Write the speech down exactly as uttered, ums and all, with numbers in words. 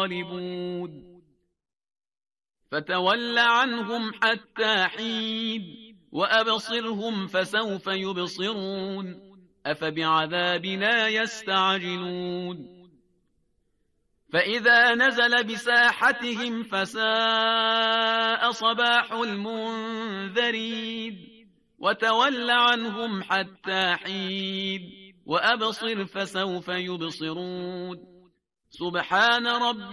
غالبون فتول عنهم حتى حين وأبصرهم فسوف يبصرون أفبعذابنا يستعجلون فإذا نزل بساحتهم فساء صباح المنذرين وتول عنهم حتى حين وأبصر فسوف يبصرون سبحان ربك